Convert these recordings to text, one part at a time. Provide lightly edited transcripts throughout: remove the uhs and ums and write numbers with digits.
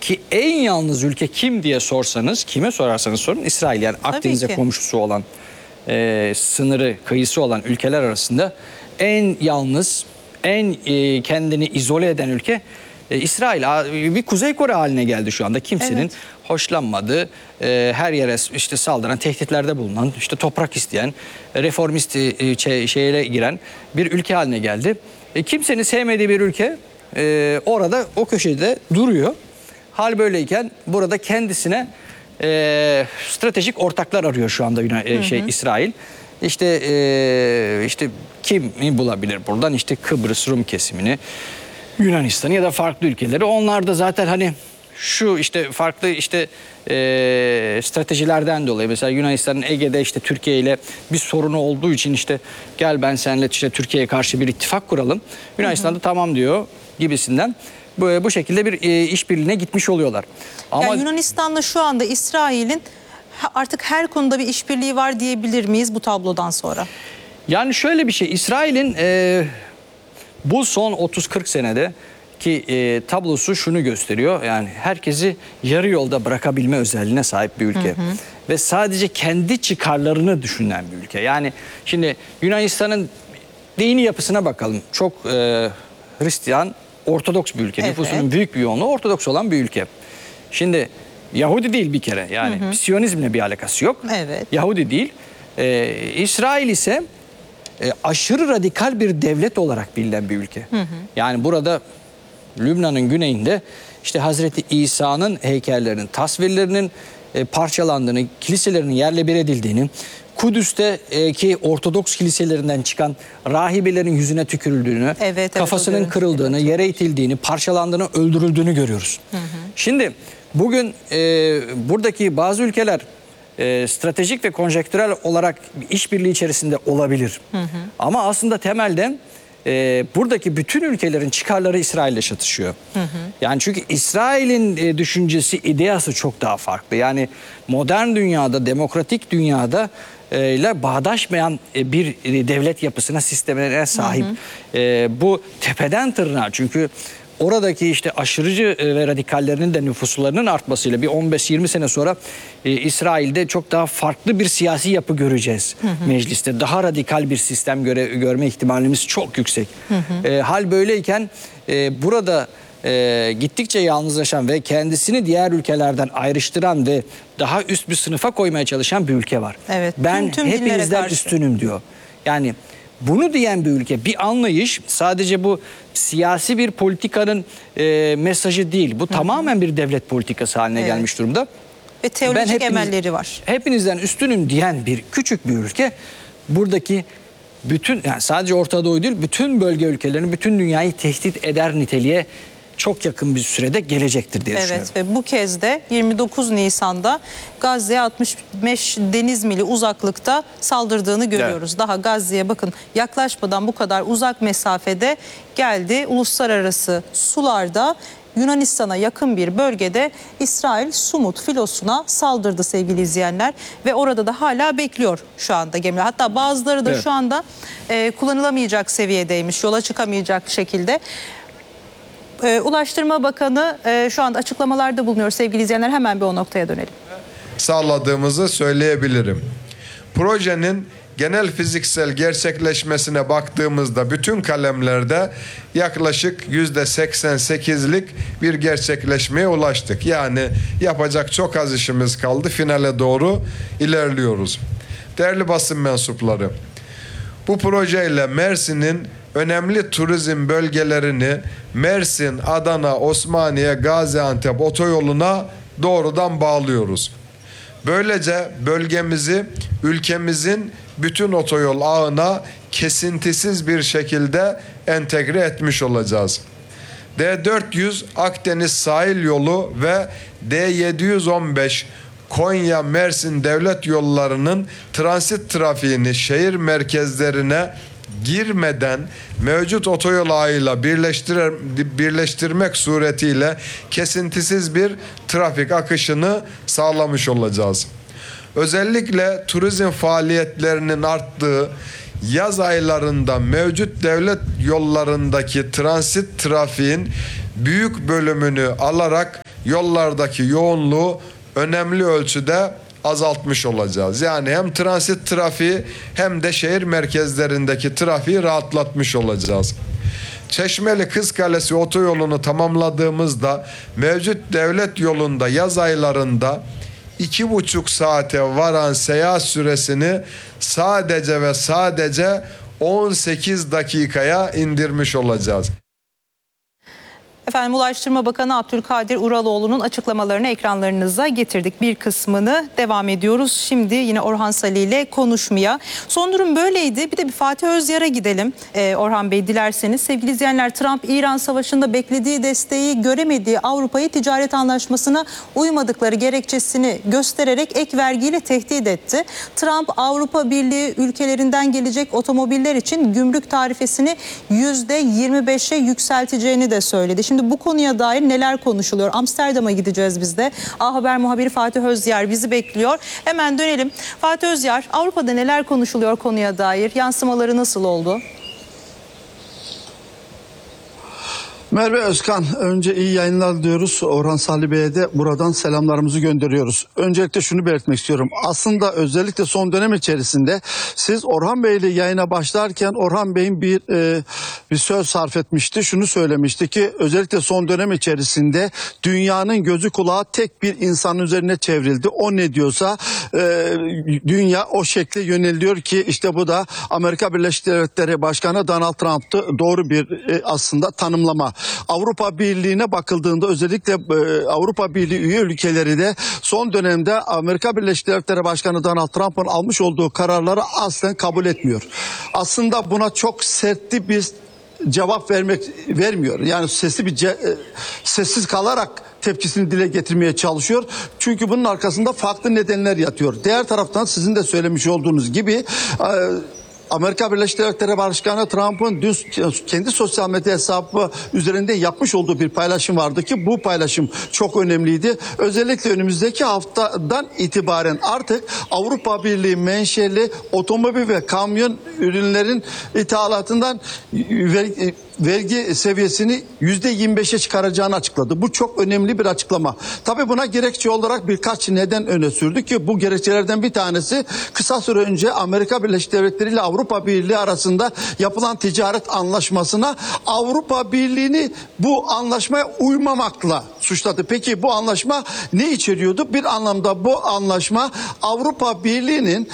Ki en yalnız ülke kim diye sorsanız, kime sorarsanız sorun, İsrail. Yani Akdeniz'e komşusu olan, sınırı, kıyısı olan ülkeler arasında en yalnız, en kendini izole eden ülke İsrail. Bir Kuzey Kore haline geldi şu anda. Kimsenin hoşlanmadığı, her yere işte saldıran, tehditlerde bulunan, işte toprak isteyen, reformist şeye giren bir ülke haline geldi. Kimsenin sevmediği bir ülke orada, o köşede duruyor. Hal böyleyken burada kendisine stratejik ortaklar arıyor şu anda İsrail. İşte kim bulabilir buradan? İşte Kıbrıs Rum kesimini, Yunanistan'ı ya da farklı ülkeleri. Onlar da zaten hani şu işte farklı işte stratejilerden dolayı, mesela Yunanistan'ın Ege'de işte Türkiye ile bir sorunu olduğu için işte gel ben seninle işte Türkiye'ye karşı bir ittifak kuralım. Yunanistan da tamam diyor gibisinden. Bu şekilde bir işbirliğine gitmiş oluyorlar. Ama yani Yunanistan'la şu anda İsrail'in artık her konuda bir işbirliği var diyebilir miyiz bu tablodan sonra? Yani şöyle bir şey, İsrail'in bu son 30-40 senede ki tablosu şunu gösteriyor. Yani herkesi yarı yolda bırakabilme özelliğine sahip bir ülke. Ve sadece kendi çıkarlarını düşünen bir ülke. Yani şimdi Yunanistan'ın dini yapısına bakalım. Çok Hristiyan, Ortodoks bir ülke. Nüfusunun büyük bir yoğunluğu Ortodoks olan bir ülke. Şimdi Yahudi değil bir kere. Yani Siyonizmle bir alakası yok. Yahudi değil. İsrail ise aşırı radikal bir devlet olarak bilinen bir ülke. Yani burada Lübnan'ın güneyinde işte Hazreti İsa'nın heykellerinin, tasvirlerinin parçalandığını, kiliselerin yerle bir edildiğini, Kudüs'teki Ortodoks kiliselerinden çıkan rahibelerin yüzüne tükürüldüğünü, kafasının kırıldığını, yere itildiğini, parçalandığını, öldürüldüğünü görüyoruz. Şimdi bugün buradaki bazı ülkeler stratejik ve konjektürel olarak işbirliği içerisinde olabilir. Ama aslında temelde buradaki bütün ülkelerin çıkarları İsrail'le çatışıyor. Yani çünkü İsrail'in düşüncesi, ideası çok daha farklı. Yani modern dünyada, demokratik dünyada ile bağdaşmayan bir devlet yapısına, sistemine sahip. Bu tepeden tırnağa, çünkü oradaki işte aşırıcı ve radikallerinin de nüfuslarının artmasıyla bir 15-20 sene sonra İsrail'de çok daha farklı bir siyasi yapı göreceğiz mecliste. Daha radikal bir sistem görme ihtimalimiz çok yüksek. Hal böyleyken burada gittikçe yalnızlaşan ve kendisini diğer ülkelerden ayrıştıran ve daha üst bir sınıfa koymaya çalışan bir ülke var. Ben hepinizden üstünüm diyor. Yani bunu diyen bir ülke, bir anlayış, sadece bu siyasi bir politikanın mesajı değil. Bu tamamen bir devlet politikası haline gelmiş durumda. Ve teolojik emelleri var. Hepinizden üstünüm diyen bir küçük bir ülke buradaki bütün, yani sadece Orta Doğu değil, bütün bölge ülkelerini, bütün dünyayı tehdit eder niteliğe çok yakın bir sürede gelecektir diye düşünüyorum. Ve bu kez de 29 Nisan'da Gazze'ye 65 deniz mili uzaklıkta saldırdığını görüyoruz. Daha Gazze'ye bakın yaklaşmadan bu kadar uzak mesafede geldi. Uluslararası sularda Yunanistan'a yakın bir bölgede İsrail Sumut filosuna saldırdı sevgili izleyenler. Ve orada da hala bekliyor şu anda gemiler. Hatta bazıları da şu anda kullanılamayacak seviyedeymiş, yola çıkamayacak şekilde. Ulaştırma Bakanı şu anda açıklamalarda bulunuyor sevgili izleyenler. Hemen bir o noktaya dönelim. Sağladığımızı söyleyebilirim. Projenin genel fiziksel gerçekleşmesine baktığımızda bütün kalemlerde yaklaşık %88'lik bir gerçekleşmeye ulaştık. Yani yapacak çok az işimiz kaldı. Finale doğru ilerliyoruz. Değerli basın mensupları, bu projeyle Mersin'in önemli turizm bölgelerini Mersin, Adana, Osmaniye, Gaziantep otoyoluna doğrudan bağlıyoruz. Böylece bölgemizi ülkemizin bütün otoyol ağına kesintisiz bir şekilde entegre etmiş olacağız. D400 Akdeniz sahil yolu ve D715 Konya-Mersin devlet yollarının transit trafiğini şehir merkezlerine girmeden mevcut otoyol ağıyla birleştirmek suretiyle kesintisiz bir trafik akışını sağlamış olacağız. Özellikle turizm faaliyetlerinin arttığı yaz aylarında mevcut devlet yollarındaki transit trafiğin büyük bölümünü alarak yollardaki yoğunluğu önemli ölçüde azaltmış olacağız. Yani hem transit trafiği hem de şehir merkezlerindeki trafiği rahatlatmış olacağız. Çeşmeli Kızkalesi otoyolunu tamamladığımızda mevcut devlet yolunda yaz aylarında 2,5 saate varan seyahat süresini sadece ve sadece 18 dakikaya indirmiş olacağız. Efendim Ulaştırma Bakanı Abdülkadir Uraloğlu'nun açıklamalarını ekranlarınıza getirdik. Bir kısmını devam ediyoruz. Şimdi yine Orhan Sali ile konuşmaya. Son durum böyleydi. Bir de bir Fatih Özyar'a gidelim. Orhan Bey dilerseniz. Sevgili izleyenler, Trump-İran savaşında beklediği desteği göremediği Avrupa'yı ticaret anlaşmasına uymadıkları gerekçesini göstererek ek vergiyle tehdit etti. Trump Avrupa Birliği ülkelerinden gelecek otomobiller için gümrük tarifesini %25'e yükselteceğini de söyledi. Şimdi bu konuya dair neler konuşuluyor? Amsterdam'a gideceğiz biz de. A Haber muhabiri Fatih Özyar bizi bekliyor. Hemen dönelim. Fatih Özyar, Avrupa'da neler konuşuluyor konuya dair? Yansımaları nasıl oldu? Merve Özkan, önce iyi yayınlar diyoruz. Orhan Salih Bey'e de buradan selamlarımızı gönderiyoruz. Öncelikle şunu belirtmek istiyorum. Aslında özellikle son dönem içerisinde siz Orhan Bey ile yayına başlarken Orhan Bey'in bir söz sarf etmişti. Şunu söylemişti ki özellikle son dönem içerisinde dünyanın gözü kulağı tek bir insanın üzerine çevrildi. O ne diyorsa dünya o şekle yöneliyor ki işte bu da Amerika Birleşik Devletleri Başkanı Donald Trump'tı. Doğru bir aslında tanımlama. Avrupa Birliği'ne bakıldığında özellikle Avrupa Birliği üye ülkeleri de son dönemde Amerika Birleşik Devletleri Başkanı Donald Trump'ın almış olduğu kararları aslen kabul etmiyor. Aslında buna çok sertli bir cevap vermiyor. Yani sessiz kalarak tepkisini dile getirmeye çalışıyor. Çünkü bunun arkasında farklı nedenler yatıyor. Diğer taraftan sizin de söylemiş olduğunuz gibi Amerika Birleşik Devletleri Başkanı Trump'ın dün kendi sosyal medya hesabı üzerinde yapmış olduğu bir paylaşım vardı ki bu paylaşım çok önemliydi. Özellikle önümüzdeki haftadan itibaren artık Avrupa Birliği menşeli otomobil ve kamyon ürünlerin ithalatından vergi seviyesini %25'e çıkaracağını açıkladı. Bu çok önemli bir açıklama. Tabii buna gerekçe olarak birkaç neden öne sürdü ki bu gerekçelerden bir tanesi kısa süre önce Amerika Birleşik Devletleri ile Avrupa Birliği arasında yapılan ticaret anlaşmasına Avrupa Birliği'ni bu anlaşmaya uymamakla suçladı. Peki bu anlaşma ne içeriyordu? Bir anlamda bu anlaşma Avrupa Birliği'nin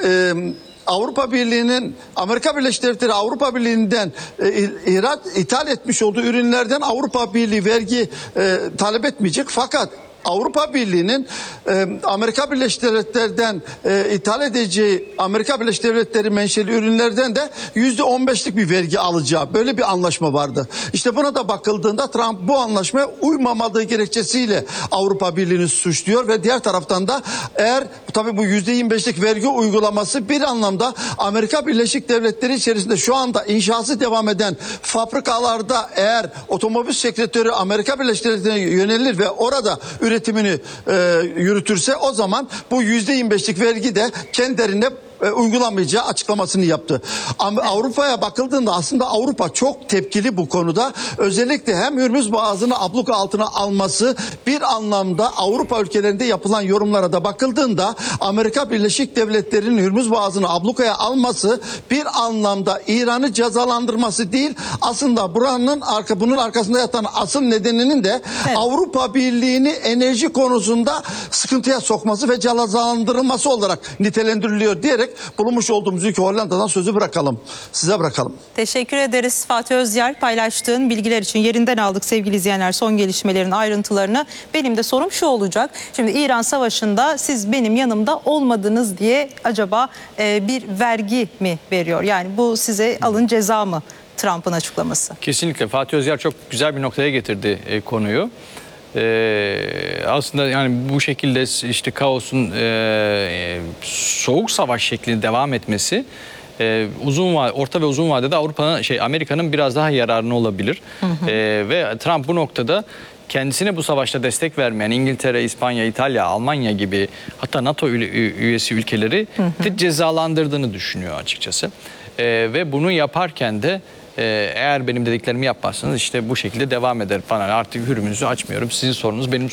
Amerika Birleşik Devletleri Avrupa Birliği'nden ithal etmiş olduğu ürünlerden Avrupa Birliği vergi talep etmeyecek. Fakat Avrupa Birliği'nin Amerika Birleşik Devletleri'den ithal edeceği Amerika Birleşik Devletleri menşeli ürünlerden de %15'lik bir vergi alacağı böyle bir anlaşma vardı. İşte buna da bakıldığında Trump bu anlaşmaya uymamadığı gerekçesiyle Avrupa Birliği'ni suçluyor ve diğer taraftan da eğer tabii bu %25'lik vergi uygulaması bir anlamda Amerika Birleşik Devletleri içerisinde şu anda inşası devam eden fabrikalarda eğer otomobil sektörü Amerika Birleşik Devletleri'ne yönelir ve orada üretimini yürütürse o zaman bu %25'lik vergi de kendilerine uygulamayacağı açıklamasını yaptı. Avrupa'ya bakıldığında aslında Avrupa çok tepkili bu konuda. Özellikle hem Hürmüz Boğazı'nı abluka altına alması bir anlamda Avrupa ülkelerinde yapılan yorumlara da bakıldığında Amerika Birleşik Devletleri'nin Hürmüz Boğazı'nı ablukaya alması bir anlamda İran'ı cezalandırması değil aslında bunun arkasında yatan asıl nedeninin de Avrupa Birliği'ni enerji konusunda sıkıntıya sokması ve cezalandırılması olarak nitelendiriliyor diyerek bulunmuş olduğumuz ülke Hollanda'dan sözü bırakalım. Size bırakalım. Teşekkür ederiz Fatih Özyar. Paylaştığın bilgiler için yerinden aldık sevgili izleyenler son gelişmelerin ayrıntılarını. Benim de sorum şu olacak. Şimdi İran Savaşı'nda siz benim yanımda olmadınız diye acaba bir vergi mi veriyor? Yani bu size alın ceza mı Trump'ın açıklaması? Kesinlikle Fatih Özyar çok güzel bir noktaya getirdi konuyu. Aslında yani bu şekilde işte kaosun soğuk savaş şeklinde devam etmesi orta ve uzun vadede Amerika'nın biraz daha yararına olabilir. Ve Trump bu noktada kendisine bu savaşta destek vermeyen İngiltere, İspanya, İtalya, Almanya gibi hatta NATO üyesi ülkeleri de cezalandırdığını düşünüyor açıkçası. Ve bunu yaparken de eğer benim dediklerimi yapmazsanız işte bu şekilde devam eder falan. Artık Hürmüz'ü açmıyorum. Sizin sorunuz benim